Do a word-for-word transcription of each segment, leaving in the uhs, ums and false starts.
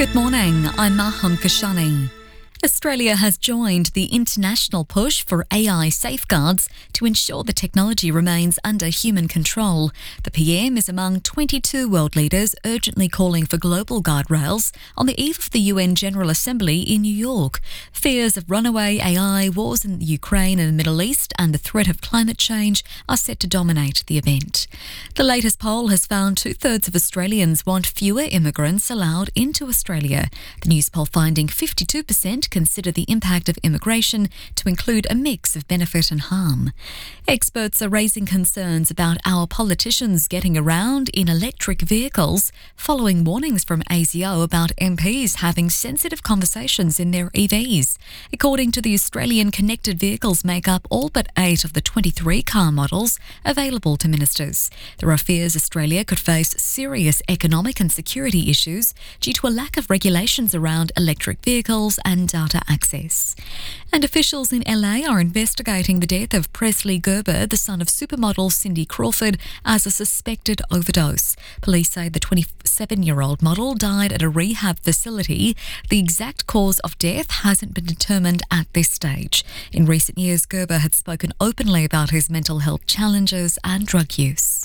Good morning, I'm Maham Kashani. Australia has joined the international push for A I safeguards to ensure the technology remains under human control. The P M is among twenty-two world leaders urgently calling for global guardrails on the eve of the U N General Assembly in New York. Fears of runaway A I, wars in Ukraine and the Middle East, and the threat of climate change are set to dominate the event. The latest poll has found two-thirds of Australians want fewer immigrants allowed into Australia. The news poll finding fifty-two percent consider the impact of immigration to include a mix of benefit and harm. Experts are raising concerns about our politicians getting around in electric vehicles following warnings from A S I O about M Ps having sensitive conversations in their E Vs. According to the Australian, connected vehicles make up all but eight of the twenty-three car models available to ministers. There are fears Australia could face serious economic and security issues due to a lack of regulations around electric vehicles and data access. And officials in L A are investigating the death of Presley Gerber, the son of supermodel Cindy Crawford, as a suspected overdose. Police say the twenty-seven-year-old model died at a rehab facility. The exact cause of death hasn't been determined at this stage. In recent years, Gerber had spoken openly about his mental health challenges and drug use.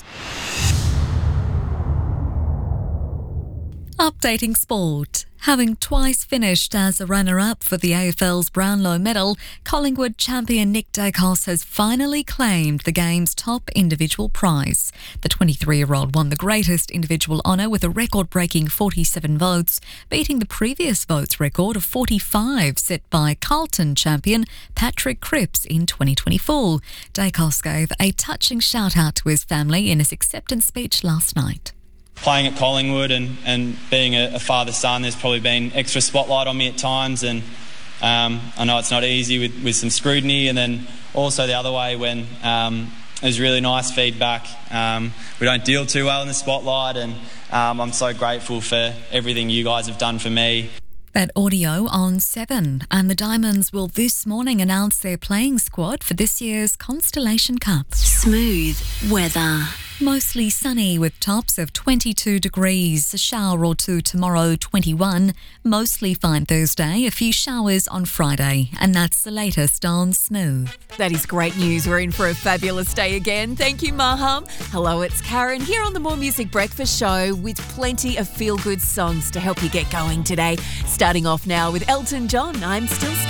Updating sport. Having twice finished as a runner-up for the A F L's Brownlow medal, Collingwood champion Nick Daicos has finally claimed the game's top individual prize. The twenty-three-year-old won the greatest individual honour with a record-breaking forty-seven votes, beating the previous votes record of forty-five set by Carlton champion Patrick Cripps in twenty twenty-four. Daicos gave a touching shout-out to his family in his acceptance speech last night. Playing at Collingwood and, and being a, a father-son, there's probably been extra spotlight on me at times, and um, I know it's not easy with, with some scrutiny, and then also the other way when um, there's really nice feedback. Um, we don't deal too well in the spotlight, and um, I'm so grateful for everything you guys have done for me. That audio on Seven, and the Diamonds will this morning announce their playing squad for this year's Constellation Cup. Smooth weather. Mostly sunny with tops of twenty-two degrees, a shower or two tomorrow, twenty-one. Mostly fine Thursday, a few showers on Friday. And that's the latest on Smooth. That is great news. We're in for a fabulous day again. Thank you, Maham. Hello, it's Karen here on the More Music Breakfast Show with plenty of feel-good songs to help you get going today. Starting off now with Elton John, I'm Still